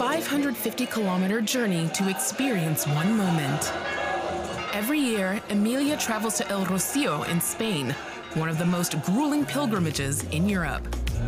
550-kilometer journey to experience one moment. Every year, Emilia travels to El Rocío in Spain, one of the most grueling pilgrimages in Europe.